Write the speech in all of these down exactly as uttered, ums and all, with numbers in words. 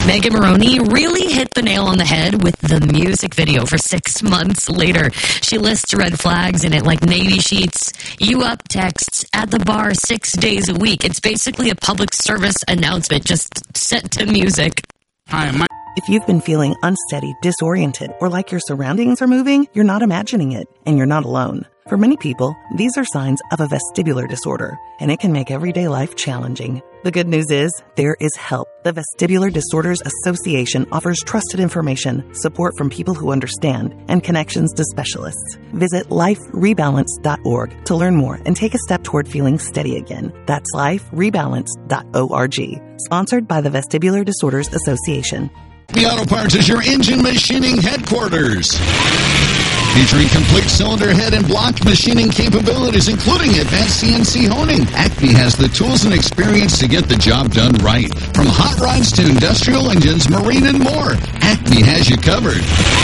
Megan Maroney really hit the nail on the head with the music video for Six Months Later. She lists red flags in it like Navy sheets, you up texts, at the bar six days a week. It's basically a public service announcement just set to music. Hi, my... If you've been feeling unsteady, disoriented, or like your surroundings are moving, you're not imagining it, and you're not alone. For many people, these are signs of a vestibular disorder, and it can make everyday life challenging. The good news is, there is help. The Vestibular Disorders Association offers trusted information, support from people who understand, and connections to specialists. Visit life rebalance dot org to learn more and take a step toward feeling steady again. That's life rebalance dot org. Sponsored by the Vestibular Disorders Association. Acme Auto Parts is your engine machining headquarters. Featuring complete cylinder head and block machining capabilities, including advanced C N C honing. Acme has the tools and experience to get the job done right. From hot rods to industrial engines, marine, and more, Acme has you covered.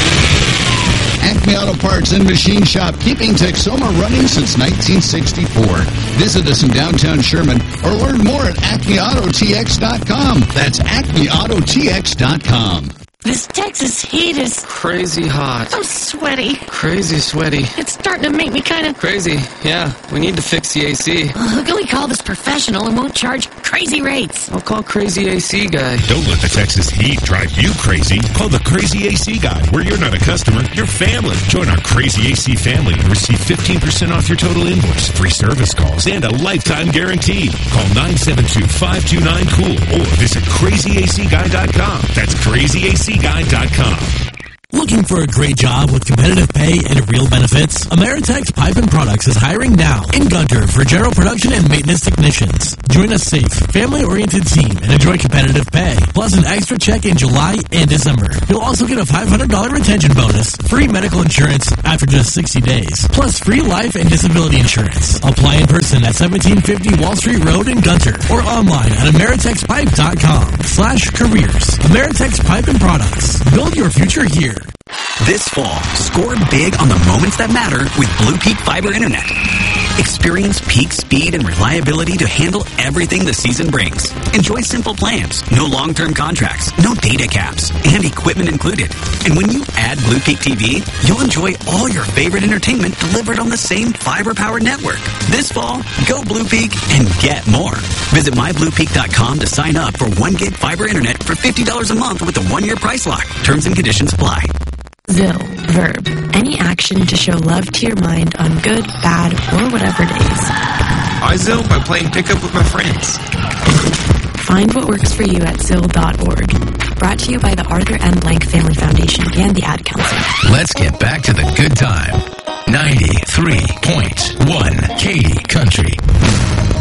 Acme Auto Parts and Machine Shop, keeping Texoma running since nineteen sixty-four. Visit us in downtown Sherman or learn more at acme auto t x dot com. That's acme auto t x dot com. This Texas heat is crazy hot. I'm sweaty. Crazy sweaty. It's starting to make me kind of crazy. Yeah, we need to fix the A C. Uh, who can we call this professional and won't charge crazy rates? I'll call Crazy A C Guy. Don't let the Texas heat drive you crazy. Call the Crazy A C Guy, where you're not a customer, you're family. Join our Crazy A C family and receive fifteen percent off your total invoice, free service calls, and a lifetime guarantee. Call nine seven two, five two nine, cool or visit crazy a c guy dot com. That's crazy a c guy dot com. Looking for a great job with competitive pay and real benefits? Ameritex Pipe and Products is hiring now in Gunter for general production and maintenance technicians. Join a safe, family-oriented team and enjoy competitive pay, plus an extra check in July and December. You'll also get a five hundred dollars retention bonus, free medical insurance after just sixty days, plus free life and disability insurance. Apply in person at seventeen fifty Wall Street Road in Gunter or online at ameritex pipe dot com slash careers. Ameritex Pipe and Products. Build your future here. This fall, score big on the moments that matter with Blue Peak Fiber Internet. Experience peak speed and reliability to handle everything the season brings. Enjoy simple plans, no long-term contracts, no data caps, and equipment included. And when you add Blue Peak T V, you'll enjoy all your favorite entertainment delivered on the same fiber-powered network. This fall, go Blue Peak and get more. Visit my blue peak dot com to sign up for one gig fiber internet for fifty dollars a month with a one-year price lock. Terms and conditions apply. Zill, verb, any action to show love to your mind on good, bad, or whatever days. I Zill by playing pickup with my friends. Find what works for you at zill dot org. Brought to you by the Arthur M. Blank Family Foundation and the Ad Council. Let's get back to the good time. ninety-three point one Katy Country.